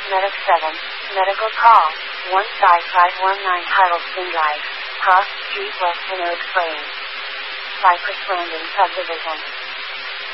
Medic 7, medical call, 15519 titled Sing Life, Cross Street West Winnow Explains. Cypress Landing Subdivision.